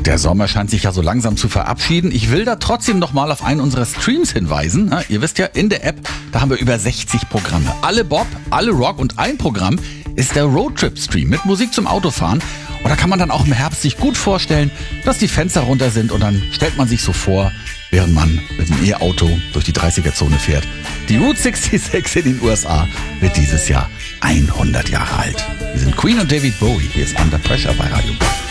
Der Sommer scheint sich ja so langsam zu verabschieden. Ich will da trotzdem noch mal auf einen unserer Streams hinweisen. Ihr wisst ja, in der App, da haben wir über 60 Programme. Alle Bob, alle Rock und ein Programm ist der Roadtrip-Stream mit Musik zum Autofahren. Und da kann man dann auch im Herbst sich gut vorstellen, dass die Fenster runter sind und dann stellt man sich so vor, während man mit dem E-Auto durch die 30er-Zone fährt. Die Route 66 in den USA wird dieses Jahr 100 Jahre alt. Wir sind Queen und David Bowie. Hier ist Under Pressure bei Radio Bob.